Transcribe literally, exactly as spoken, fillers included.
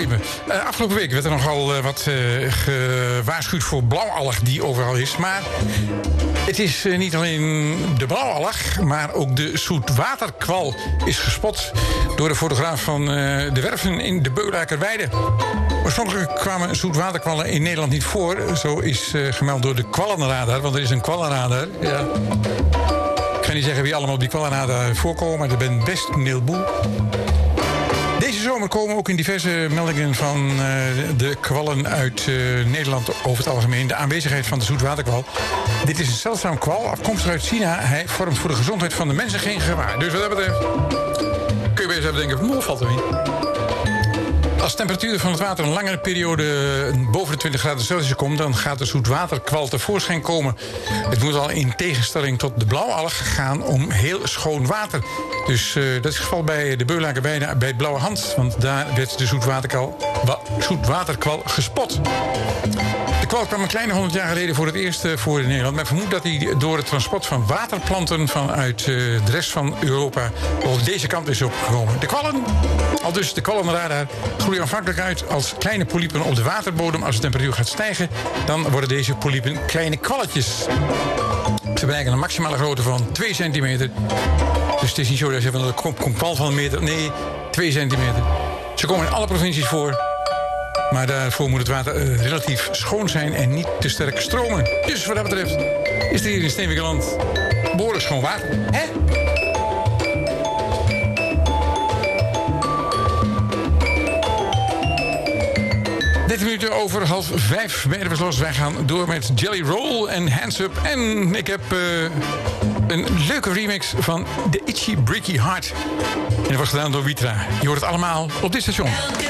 spijt me. Uh, afgelopen week werd er nogal uh, wat uh, gewaarschuwd voor blauwalg die overal is. Maar het is uh, niet alleen de blauwalg, maar ook de zoetwaterkwal is gespot door de fotograaf van uh, de werven in de Beulakerweide. Oorspronkelijk kwamen zoetwaterkwallen in Nederland niet voor. Zo is uh, gemeld door de kwallenradar, want er is een kwallenradar. Ja. Ik ga niet zeggen wie allemaal op die kwallenradar voorkomen, maar er zijn best een heleboel. Deze zomer komen ook in diverse meldingen van uh, de kwallen uit uh, Nederland over het algemeen de aanwezigheid van de zoetwaterkwal. Dit is een zeldzaam kwal, afkomstig uit China. Hij vormt voor de gezondheid van de mensen geen gevaar. Dus wat dat betreft kun je bij jezelf denken, moe valt er niet. Als de temperatuur van het water een langere periode boven de twintig graden Celsius komt, dan gaat de zoetwaterkwal tevoorschijn komen. Het moet al in tegenstelling tot de blauwalg gaan om heel schoon water. Dus uh, dat is het geval bij de Beulakerweide bij het Blauwe Hand. Want daar werd de zoetwaterkwal, zoetwaterkwal gespot. De kwal kwam een kleine honderd jaar geleden voor het eerst voor in Nederland. Men vermoedt dat hij door het transport van waterplanten vanuit uh, de rest van Europa op deze kant is opgekomen. De kwallen, al dus de kwallenradar, groeien aanvankelijk uit als kleine polypen op de waterbodem. Als de temperatuur gaat stijgen, dan worden deze polypen kleine kwalletjes. Ze bereiken een maximale grootte van twee centimeter. Dus het is niet zo dat je van een kwal van een meter... Nee, twee centimeter. Ze komen in alle provincies voor. Maar daarvoor moet het water uh, relatief schoon zijn en niet te sterk stromen. Dus wat dat betreft is er hier in Steenwikkerland behoorlijk schoon water. Hè? dertien minuten over half vijf bij de los. Wij gaan door met Jelly Roll en Hands Up. En ik heb uh, een leuke remix van The Itchy Bricky Heart. En dat was gedaan door Witra. Je hoort het allemaal op dit station.